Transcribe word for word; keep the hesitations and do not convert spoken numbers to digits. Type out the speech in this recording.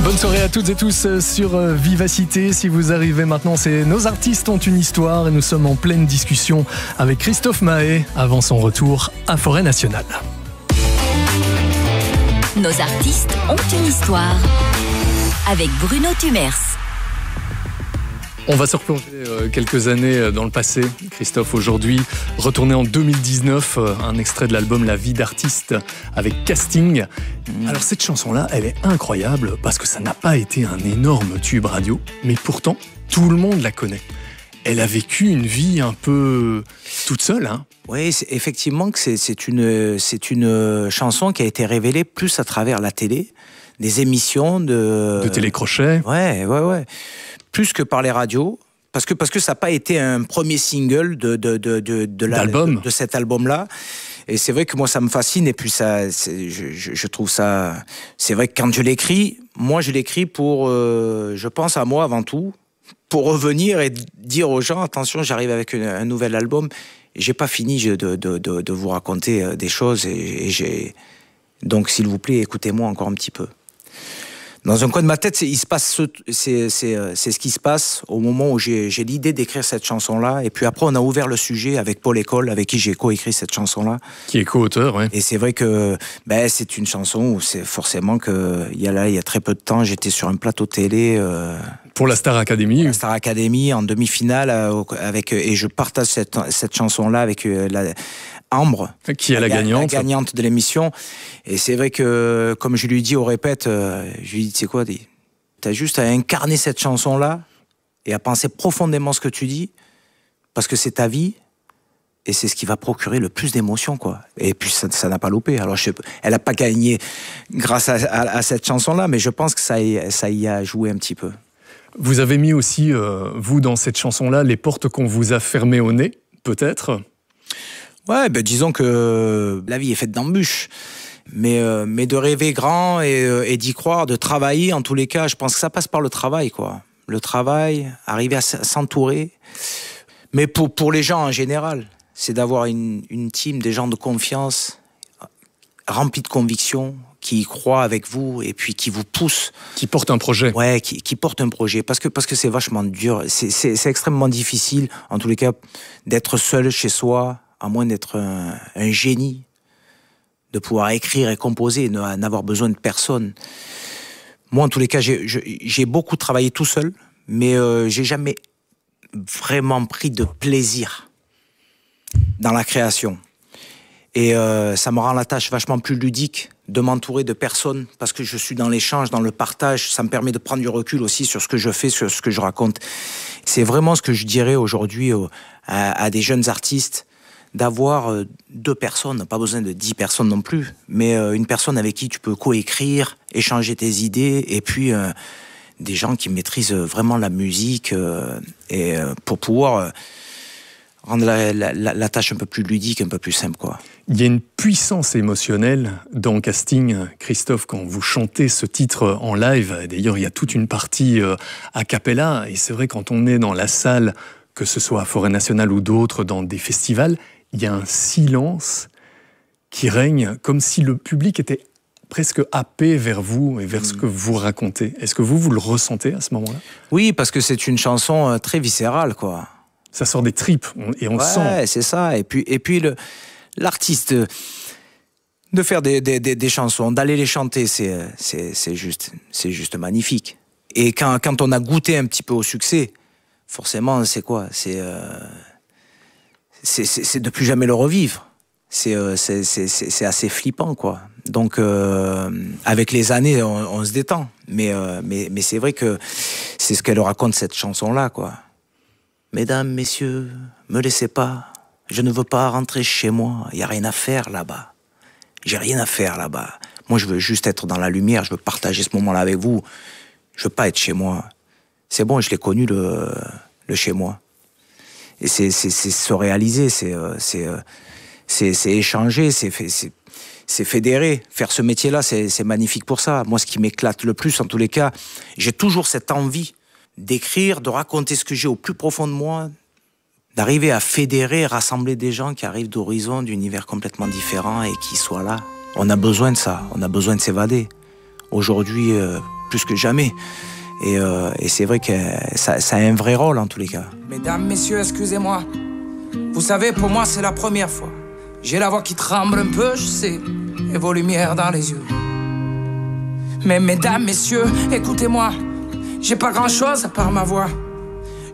Bonne soirée à toutes et tous sur Vivacité. Si vous arrivez maintenant, c'est Nos artistes ont une histoire et nous sommes en pleine discussion avec Christophe Mahé avant son retour à Forêt Nationale. Nos artistes ont une histoire avec Bruno Tumers. On va se replonger quelques années dans le passé. Christophe, aujourd'hui, retourné en deux mille dix-neuf, un extrait de l'album La vie d'artiste avec Casting. Alors cette chanson-là, elle est incroyable parce que ça n'a pas été un énorme tube radio, mais pourtant, tout le monde la connaît. Elle a vécu une vie un peu toute seule, hein. Oui, c'est, effectivement, que c'est, c'est, une, c'est une chanson qui a été révélée plus à travers la télé, des émissions de... De télécrochet. Ouais, ouais, ouais. Plus que par les radios, parce que, parce que ça n'a pas été un premier single de, de, de, de, de, la, de, de cet album-là. Et c'est vrai que moi, ça me fascine. Et puis, ça, c'est, je, je, je trouve ça... C'est vrai que quand je l'écris, moi, je l'écris pour... Euh, je pense à moi avant tout, pour revenir et dire aux gens, attention, j'arrive avec une, un nouvel album. Et j'ai pas fini de, de, de, de vous raconter des choses. Et, et j'ai... Donc, s'il vous plaît, écoutez-moi encore un petit peu. Dans un coin de ma tête, c'est, il se passe ce, c'est, c'est, c'est ce qui se passe au moment où j'ai, j'ai l'idée d'écrire cette chanson-là. Et puis après, on a ouvert le sujet avec Paul École, avec qui j'ai co-écrit cette chanson-là. Qui est co-auteur, oui. Et c'est vrai que ben, c'est une chanson où c'est forcément que il y a là, il y a très peu de temps, j'étais sur un plateau télé. Euh, pour la Star Academy. La Star Academy en demi-finale euh, avec et je partage cette, cette chanson-là avec euh, la Ambre, qui est la, la gagnante. La gagnante de l'émission. Et c'est vrai que, comme je lui dis au répète, euh, je lui dis, tu sais quoi, t'as juste à incarner cette chanson-là et à penser profondément ce que tu dis, parce que c'est ta vie et c'est ce qui va procurer le plus d'émotions, quoi. Et puis ça, ça n'a pas loupé. Alors, je, elle n'a pas gagné grâce à, à, à cette chanson-là, mais je pense que ça y, ça y a joué un petit peu. Vous avez mis aussi, euh, vous, dans cette chanson-là, les portes qu'on vous a fermées au nez, peut-être ? Ouais, ben disons que la vie est faite d'embûches. Mais, euh, mais de rêver grand et, euh, et d'y croire, de travailler, en tous les cas, je pense que ça passe par le travail, quoi. Le travail, arriver à s'entourer. Mais pour, pour les gens en général, c'est d'avoir une, une team, des gens de confiance, remplis de conviction, qui y croient avec vous et puis qui vous poussent. Qui portent un projet. Ouais, qui, qui portent un projet. Parce que, parce que c'est vachement dur. C'est, c'est, c'est extrêmement difficile, en tous les cas, d'être seul chez soi, à moins d'être un, un génie, de pouvoir écrire et composer, ne, n'avoir besoin de personne. Moi, en tous les cas, j'ai, j'ai beaucoup travaillé tout seul, mais euh, j'ai jamais vraiment pris de plaisir dans la création. Et euh, ça me rend la tâche vachement plus ludique de m'entourer de personnes, parce que je suis dans l'échange, dans le partage. Ça me permet de prendre du recul aussi sur ce que je fais, sur ce que je raconte. C'est vraiment ce que je dirais aujourd'hui aux, à, à des jeunes artistes, d'avoir deux personnes, pas besoin de dix personnes non plus, mais une personne avec qui tu peux coécrire, échanger tes idées, et puis euh, des gens qui maîtrisent vraiment la musique, euh, et euh, pour pouvoir euh, rendre la, la, la tâche un peu plus ludique, un peu plus simple, quoi. Il y a une puissance émotionnelle dans Casting, Christophe, quand vous chantez ce titre en live. D'ailleurs, il y a toute une partie euh, a cappella, et c'est vrai, quand on est dans la salle, que ce soit à Forêt Nationale ou d'autres, dans des festivals, il y a un silence qui règne, comme si le public était presque happé vers vous et vers mmh. ce que vous racontez. Est-ce que vous, vous le ressentez à ce moment-là ? Oui, parce que c'est une chanson très viscérale, quoi. Ça sort des tripes et on ouais, sent. Ouais, c'est ça. Et puis, et puis le, l'artiste, de faire des, des, des, des chansons, d'aller les chanter, c'est, c'est, c'est, juste, c'est juste magnifique. Et quand, quand on a goûté un petit peu au succès, forcément, c'est quoi ? C'est... Euh... C'est, c'est, c'est de plus jamais le revivre. C'est, euh, c'est, c'est, c'est assez flippant, quoi. Donc, euh, avec les années, on, on se détend. Mais, euh, mais, mais c'est vrai que c'est ce qu'elle raconte, cette chanson-là, quoi. Mesdames, messieurs, me laissez pas. Je ne veux pas rentrer chez moi. Il n'y a rien à faire là-bas. J'ai rien à faire là-bas. Moi, je veux juste être dans la lumière. Je veux partager ce moment-là avec vous. Je veux pas être chez moi. C'est bon, je l'ai connu, le, le chez moi. Et c'est, c'est, c'est se réaliser, c'est, c'est, c'est, c'est échanger, c'est, c'est, c'est fédérer. Faire ce métier-là, c'est, c'est magnifique pour ça. Moi, ce qui m'éclate le plus, en tous les cas, j'ai toujours cette envie d'écrire, de raconter ce que j'ai au plus profond de moi, d'arriver à fédérer, rassembler des gens qui arrivent d'horizons, d'univers complètement différents et qui soient là. On a besoin de ça, on a besoin de s'évader. Aujourd'hui, euh, plus que jamais. Et, euh, et c'est vrai que ça, ça a un vrai rôle en tous les cas. Mesdames, messieurs, excusez-moi. Vous savez, pour moi, c'est la première fois. J'ai la voix qui tremble un peu, je sais, et vos lumières dans les yeux. Mais mesdames, messieurs, écoutez-moi. J'ai pas grand-chose à part ma voix.